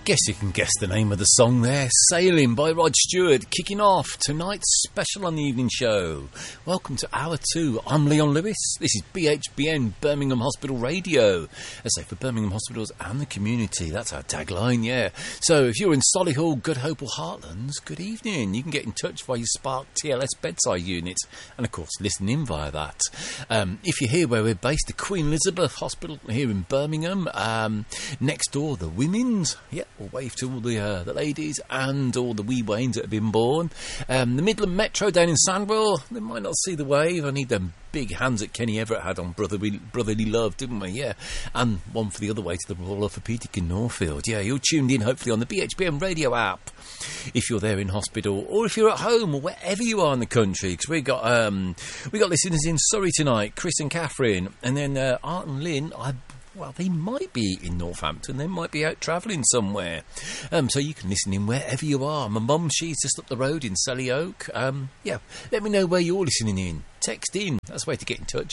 guess you can guess the name of the song there. Sailing by Rod Stewart, kicking off tonight's special on the evening show. Welcome to Hour 2. I'm Leon Lewis. This is BHBN Birmingham Hospital Radio. I say for Birmingham Hospitals and the community. That's our tagline, yeah. So if you're in Solihull, Good Hope or Heartlands, good evening. You can get in touch via your Spark TLS bedside unit and, of course, listen in via that. If you're here where we're based, the Queen Elizabeth Hospital here in Birmingham, next door, the Women's. Yeah, we'll wave to all the ladies and all the wee wains that have been born. The Midland Metro down in Sandwell, they might not see the wave. I need them big hands that Kenny Everett had on Brotherly Love, didn't we? Yeah. And one for the other way to the Royal Orthopaedic in Northfield. Yeah, you're tuned in hopefully on the BHBN radio app if you're there in hospital, or if you're at home or wherever you are in the country, because we got listeners in Surrey tonight, Chris and Catherine, and then Art and Lynn. Well, they might be in Northampton. They might be out travelling somewhere. So you can listen in wherever you are. My mum, she's just up the road in Selly Oak. Yeah, let me know where you're listening in. Text in. That's the way to get in touch.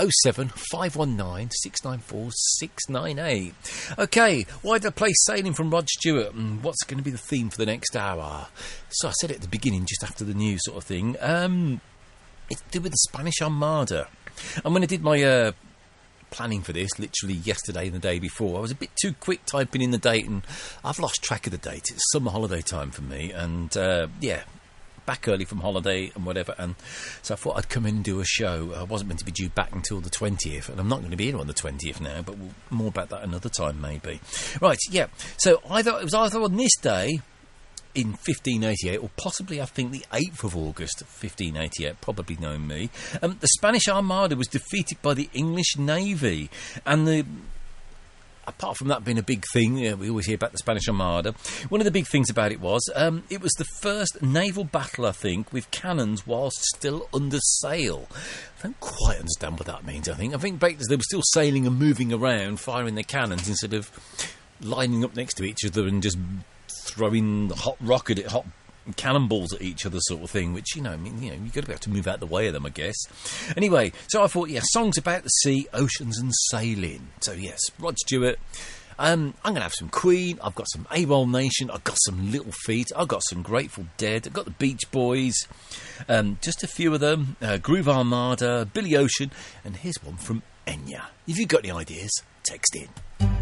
07519 694 698. Okay, why did I play Sailing from Rod Stewart? And what's going to be the theme for the next hour? So I said it at the beginning, just after the news sort of thing. It's to do with the Spanish Armada. And when I did my planning for this literally yesterday and the day before, I was a bit too quick typing in the date, and I've lost track of the date. It's summer holiday time for me, and back early from holiday and whatever, and so I thought I'd come in and do a show. I wasn't meant to be due back until the 20th, and I'm not going to be here on the 20th now, but more about that another time maybe. Right, yeah, so it was either on this day in 1588, or possibly, I think, the 8th of August 1588, probably knowing me, the Spanish Armada was defeated by the English Navy. And apart from that being a big thing, we always hear about the Spanish Armada, one of the big things about it was the first naval battle, I think, with cannons whilst still under sail. I don't quite understand what that means, I think they were still sailing and moving around, firing their cannons instead of lining up next to each other and just throwing hot cannonballs at each other, sort of thing. Which you've got to be able to move out the way of them, I guess. Anyway, so I thought, songs about the sea, oceans, and sailing. So yes, Rod Stewart. I'm going to have some Queen. I've got some AWOL Nation. I've got some Little Feat. I've got some Grateful Dead. I've got the Beach Boys. Just a few of them. Groove Armada, Billy Ocean, and here's one from Enya. If you've got any ideas, text in.